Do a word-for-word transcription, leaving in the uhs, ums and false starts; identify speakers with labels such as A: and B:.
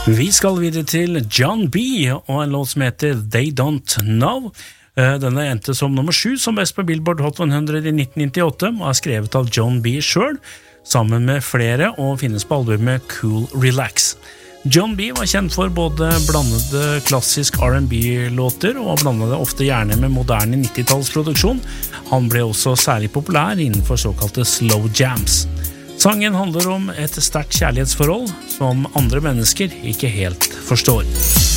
A: Vi skal videre til John B. og en låt som heter They Don't Know. Denne endte som nummer sju som best på Billboard Hot hundre i nitten nittiåtte og er skrevet av John B. selv, sammen med flere og finnes på albumet Cool Relax. John B. var kjent for både blandede klassisk R and B-låter og blandede ofte gjerne med moderne nittitallsproduksjon. Han ble også særlig populær innenfor såkalte slow jams. Sangen handler om et sterkt kjærlighetsforhold som andre mennesker ikke helt forstår.